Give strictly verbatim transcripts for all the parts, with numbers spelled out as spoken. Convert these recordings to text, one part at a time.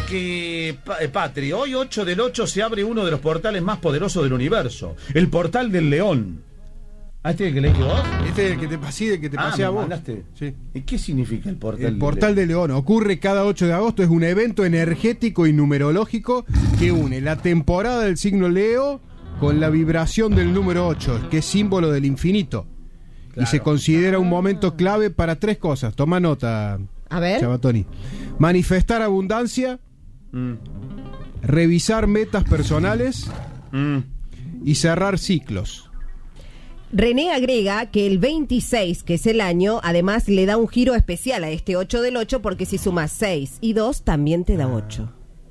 que, eh, Patri, hoy ocho del ocho se abre uno de los portales más poderosos del universo. El portal del León. ¿Ah, este es el que leíste vos? Este es el que te pasé, el que te Ah, pasé a ¿me vos. mandaste? Sí. ¿Y qué significa el portal El del portal León? de León ocurre cada ocho de agosto, es un evento energético y numerológico que une la temporada del signo Leo con la vibración del número ocho, que es símbolo del infinito. Claro. Y se considera un momento clave para tres cosas. Toma nota, A ver. Chavatoni. Manifestar abundancia, Mm. revisar metas personales Mm. y cerrar ciclos. René agrega que el veintiséis, que es el año, además le da un giro especial a este ocho del ocho, porque si sumas seis y dos también te da ocho.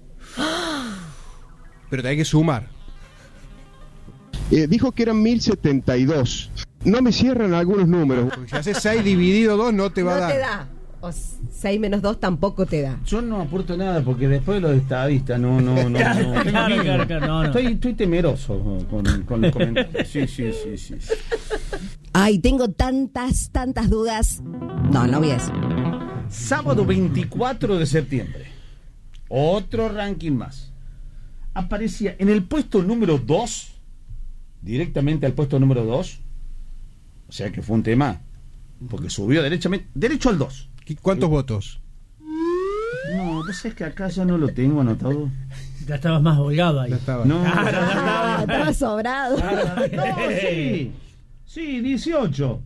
Pero te hay que sumar. Eh, dijo que eran mil setenta y dos. No me cierran algunos números. Porque si haces seis dividido dos no te va No a dar. te da. O seis menos dos tampoco te da. Yo no aporto nada porque después los estadistas no, no, no, no. Claro, Tengo claro, miedo. claro, claro, no, no. Estoy, estoy temeroso con, con los comentarios. Sí, sí, sí, sí. Ay, tengo tantas, tantas dudas. No, no voy a decir. Sábado veinticuatro de septiembre. Otro ranking más. Aparecía en el puesto número dos, directamente al puesto número dos. O sea que fue un tema, porque subió derechamente, derecho al dos. ¿Cuántos votos? No, vos sabés que acá ya no lo tengo anotado. Ya estabas más holgado ahí. Ya estaba. No, Claro, ya- Ah, estaba sobrado. no, sí. Sí, dieciocho.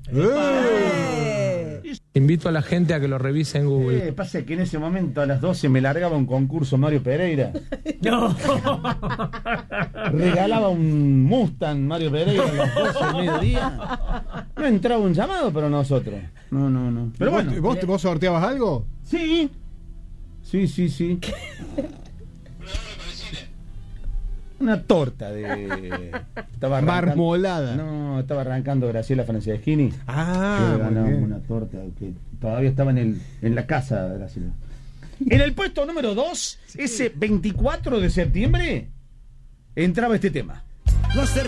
Invito a la gente a que lo revise en Google. Eh, pasa que en ese momento a las doce me largaba un concurso Mario Pereira. No. Regalaba un Mustang Mario Pereira a las doce del mediodía. No entraba un llamado para nosotros. No, no, no. Pero ¿Vos, bueno. vos, vos sorteabas algo? Sí. Sí, sí, sí. Una torta de... Estaba arrancando- Marmolada. No, estaba arrancando Graciela Franceschini. Ah, Que muy ganamos bien. una torta que todavía estaba en, el, en la casa de Graciela. En el puesto número dos, ese veinticuatro de septiembre, entraba este tema. No hacer